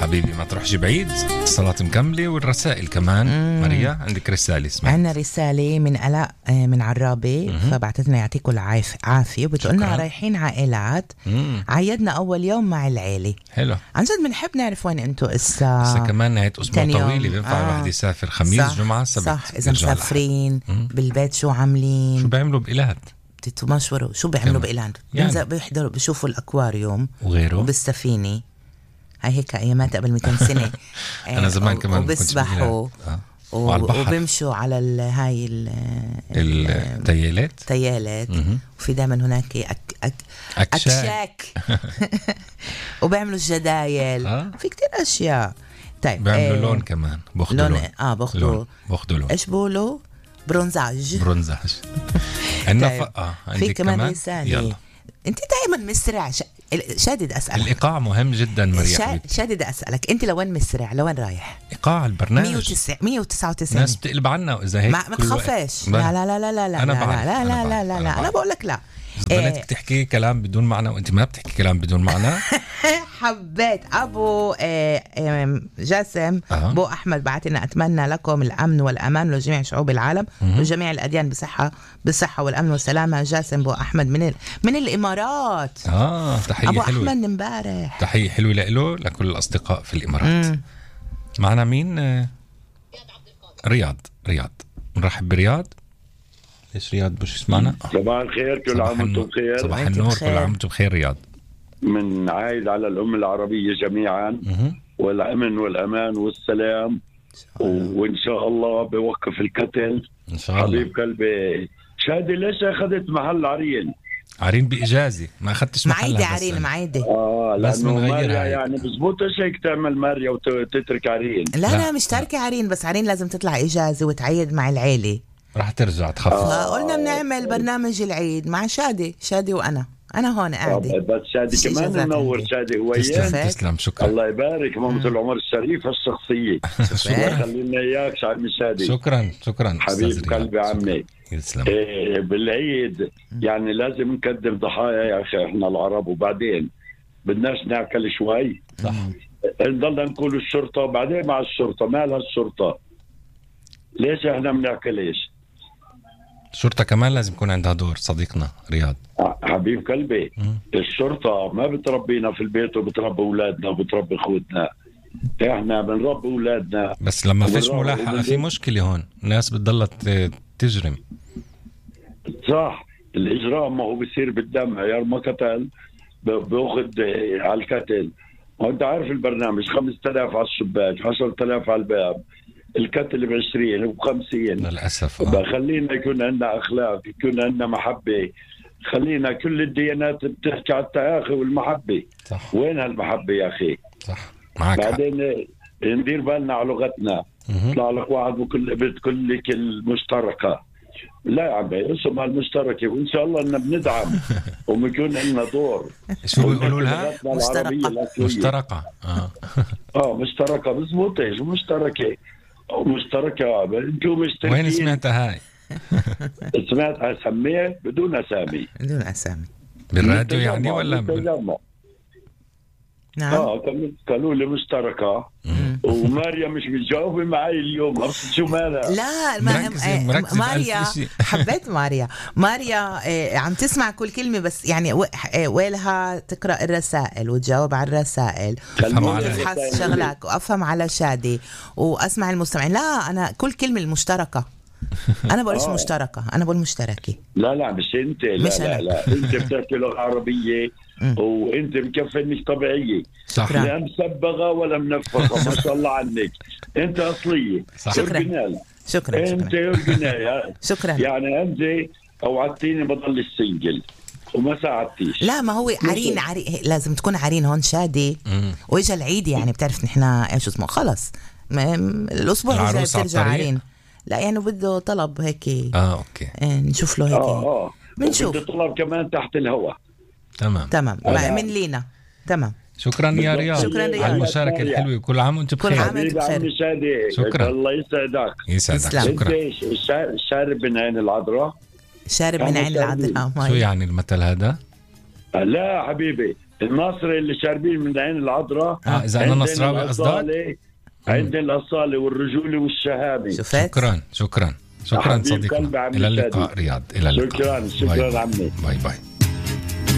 حبيبي ما تروحش بعيد. الصلاة مكملة والرسائل كمان. ماريا عندك رسالة اسمها؟ عندنا رسالة من ألاء من عرابة، فبعتتنا يعطيكم العافية وبتقولنا رايحين عائلات. عيدنا أول يوم مع العيلة. حلو. عن جد بنحب نعرف وين أنتوا إسا كمان نهاية أسبوع طويلة بينفع الواحد يسافر خميس جمعة سبت. صح. إذا مسافرين بالبيت شو عاملين؟ شو بيعملوا بإيلات؟ بتتمشوروا شو بيعملوا بإيلات؟ يعني بيحضروا بيشوفوا الأكواريوم وغيره وبالسفينة. هاي هيك أيامات قبل 200 سنة. أنا زمان كمان وبسبحوا وبيمشوا على هاي التيالات وفي دائما هناك أكشاك وبيعملوا الجدايل في كتير أشياء. طيب بيعملوا لون كمان بأخذوا لون بأخذوا لون إيش بقولوا برونزاج عندنا في كمان رسالة. أنت دائما مسرع. شادد أسألك الإيقاع مهم جدا مريم. شادد أسألك أنت لوين مسرع لوين رايح؟ إيقاع البرنامج 199 ناس بتقلب عنا إذا هيك ما تخافش. لا لا لا لا لا لا لا أنا بقول لك لا. بدك تحكي كلام بدون معنى وأنت ما بتحكي كلام بدون معنى. حبيت أبو جاسم بو أحمد بعتنا أتمنى لكم الأمن والأمان لجميع شعوب العالم وجميع الأديان بصحة والأمن والسلامة. جاسم بو أحمد من الإمارات. تحية أبو حلوة. أحمد امبارح تحية حلوة له لكل الأصدقاء في الإمارات. معنا مين؟ رياض نرحب برياض. ليش رياض بوش اسمعنا؟ صباح الخير، كل عام وانتم بخير. صباح النور، كل عام وانتم بخير رياض. من عايد على الأمة العربية جميعا والأمن والأمان والسلام وإن شاء الله بوقف القتل إن شاء الله. حبيب قلبي شادي ليش أخذت محل عرين بإجازة ما أخذتش محلها عرين معيدة لأنه ماريا يعني بزبوطش هيك تعمل ماريا وتترك عرين. لا مش تاركة عرين، بس عرين لازم تطلع إجازة وتعيد مع العيلة. راح ترجع تخفف. قلنا بنعمل برنامج العيد مع شادي وأنا هون قاعدة. بس شادي كمان منور. شادي هو تسلم شكرا. الله يبارك مامة العمر الشريف الشخصية. خلينا إياك عمي شادي. شكرا حبيب قلبي عمي. يسلم. بالعيد يعني لازم نقدم ضحايا يا أخي إحنا العرب، وبعدين بدناش ناكل شوي. صح. نضلنا نقول الشرطة وبعدين مع الشرطة مالها الشرطة؟ ليش إحنا بناكلش؟ الشرطة كمان لازم يكون عندها دور صديقنا رياض. حبيب قلبي الشرطة ما بتربينا في البيت وبتربي أولادنا وبتربي أخوتنا. إحنا بنربي أولادنا بس لما فيش ملاحقة في مشكلة هون. الناس بتضلت تجرم. صح. الإجرام ما هو بيصير بالدم. عيار ما قتل بأخذ على القتل. وأنت عارف البرنامج 5000 على الشباك 10,000 على الباب. القتل ب20 وب50. للأسف خلينا يكون عندنا أخلاق، يكون عندنا محبة. خلينا كل الديانات بتحكي على التآخي والمحبة. صح. وين هالمحبة يا أخي؟ صح معك. بعدين ندير بالنا على لغتنا. يطلع لك واحد بتقول لك المشتركة. لا يا عمي اسمها المشتركة، وإن شاء الله إننا بندعم وبيكون لنا دور. شو بيقولوا لها؟ مشتركة. مشتركة بزبوط. ايش مشتركة انتوا مشتركين. وين سمعتها هاي؟ سمعتها سميه بدون أسامي بالراديو يعني ولا نعم. قالوا لي مشتركة. وماريا مش بتجاوب معي اليوم. عرفت شو مالها؟ لا ماريا حبيت ماريا عم تسمع كل كلمة، بس يعني ويلها تقرأ الرسائل وتجاوب على الرسائل وتفحص شغلك وأفهم على شادي وأسمع المستمعين. لا أنا كل كلمة المشتركة. أنا بقولش مشتركة، أنا بقول مشتركة. لا مش أنت. لا أنت بتحكي لغة عربية وانت مكفي انك طبيعيه. صح. لا مسبغه ولا منفخه. ما شاء الله عنك. انت اصليه. شكرا. انت اورجينال. شكرا. يعني انت اوعدتيني بضل السنجل وما ساعدتيش. لا ما هو عرين لازم تكون عرين هون شادي. واجا العيد يعني بتعرف نحن ايش اسمه خلص الاسبوع الجاي بترجع عرين. لا يعني بده طلب هيك. اوكي. نشوف له هيك. بنشوف. بده طلب كمان تحت الهواء. تمام من لينا. تمام. شكرا يا رياض على المشاركة الحلوة. كل عام وانت بخير. كل عام وانت بخير. شكرا. الله يسعدك. شكرا. شارب من عين العذراء. شارب من عين العذراء. شو يعني المثل هذا؟ لا حبيبي الناصري اللي شاربين من العين العذراء. إذا أنا نصراوي قصدك؟ عندنا الأصالة والرجولة والشهامة. شكرا صديقنا، إلى اللقاء رياض، إلى اللقاء. شكرا عمي. باي باي.